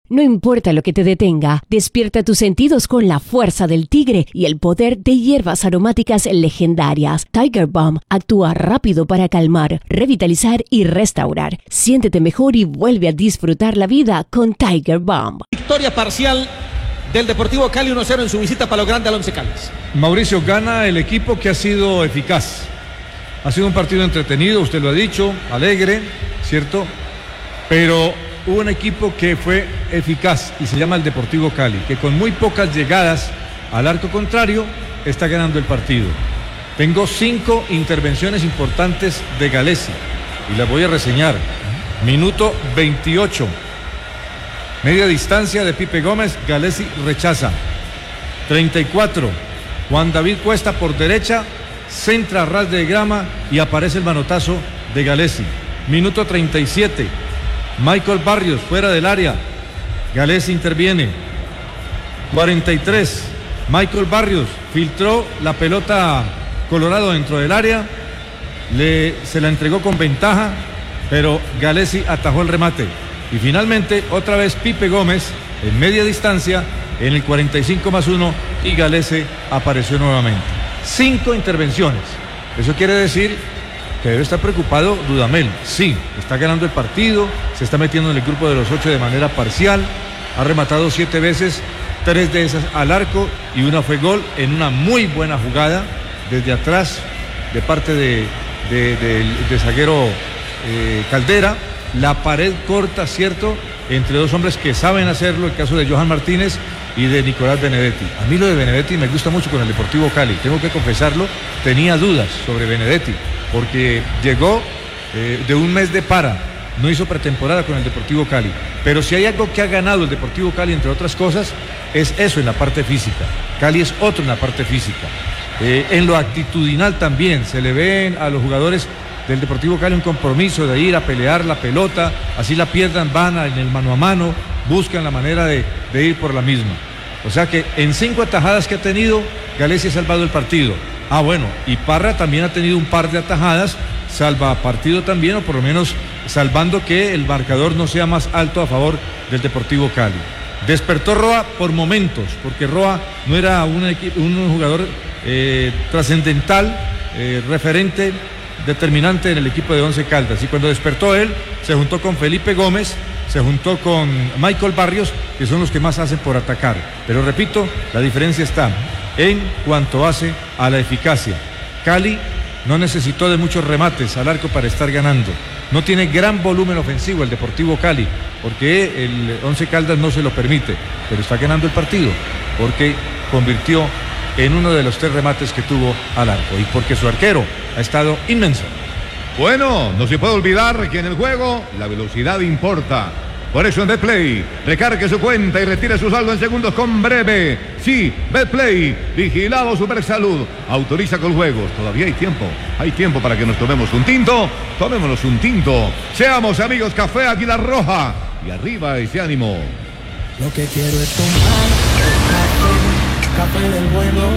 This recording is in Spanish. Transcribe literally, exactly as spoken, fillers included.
No importa lo que te detenga, despierta tus sentidos con la fuerza del tigre y el poder de hierbas aromáticas legendarias. Tiger Balm actúa rápido para calmar, revitalizar y restaurar. Siéntete mejor y vuelve a disfrutar la vida con Tiger Balm. Victoria parcial del Deportivo Cali uno cero en su visita para lo grande al Once Caldas. Mauricio, gana el equipo que ha sido eficaz. Ha sido un partido entretenido, usted lo ha dicho, alegre, ¿cierto? Pero hubo un equipo que fue eficaz y se llama el Deportivo Cali, que con muy pocas llegadas al arco contrario está ganando el partido. Tengo cinco intervenciones importantes de Gallesi y las voy a reseñar. Minuto veintiocho. Media distancia de Pipe Gómez, Gallesi rechaza. treinta y cuatro. Juan David Cuesta por derecha, centra a ras de grama y aparece el manotazo de Gallesi. Minuto treinta y siete. Michael Barrios fuera del área, Gallesi interviene. cuarenta y tres. Michael Barrios filtró la pelota Colorado dentro del área, le, se la entregó con ventaja, pero Gallesi atajó el remate. Y finalmente otra vez Pipe Gómez en media distancia en el cuarenta y cinco más uno y Gallesi apareció nuevamente. Cinco intervenciones. Eso quiere decir que debe estar preocupado Dudamel. Sí, está ganando el partido, se está metiendo en el grupo de los ocho de manera parcial, ha rematado siete veces, tres de esas al arco y una fue gol en una muy buena jugada desde atrás de parte de, de, de, de zaguero eh, Caldera. La pared corta, cierto, entre dos hombres que saben hacerlo, el caso de Johan Martínez y de Nicolás Benedetti. A mí lo de Benedetti me gusta mucho con el Deportivo Cali, tengo que confesarlo, tenía dudas sobre Benedetti, porque llegó eh, de un mes de para, no hizo pretemporada con el Deportivo Cali, pero si hay algo que ha ganado el Deportivo Cali, entre otras cosas, es eso en la parte física. Cali es otro en la parte física. Eh, en lo actitudinal también, se le ven a los jugadores del Deportivo Cali un compromiso de ir a pelear la pelota, así la pierdan, van en el mano a mano, buscan la manera de, de ir por la misma. O sea que en cinco atajadas que ha tenido, Gallesi ha salvado el partido. Ah, bueno, y Parra también ha tenido un par de atajadas, salva partido también, o por lo menos salvando que el marcador no sea más alto a favor del Deportivo Cali. Despertó Roa por momentos, porque Roa no era un, un jugador eh, trascendental, eh, referente, determinante en el equipo de Once Caldas. Y cuando despertó él, se juntó con Felipe Gómez, se juntó con Michael Barrios, que son los que más hacen por atacar. Pero repito, la diferencia está en cuanto hace a la eficacia. Cali no necesitó de muchos remates al arco para estar ganando. No tiene gran volumen ofensivo el Deportivo Cali, porque el Once Caldas no se lo permite, pero está ganando el partido, porque convirtió en uno de los tres remates que tuvo al arco, y porque su arquero ha estado inmenso. Bueno, no se puede olvidar que en el juego la velocidad importa. Por eso en Betplay, recargue su cuenta y retire su saldo en segundos con Breve. Sí, Betplay, vigilado Supersalud, autoriza con juegos. Todavía hay tiempo, hay tiempo para que nos tomemos un tinto. Tomémonos un tinto. Seamos amigos, Café Águila Roja. Y arriba ese ánimo. Lo que quiero es tomar café, café del bueno.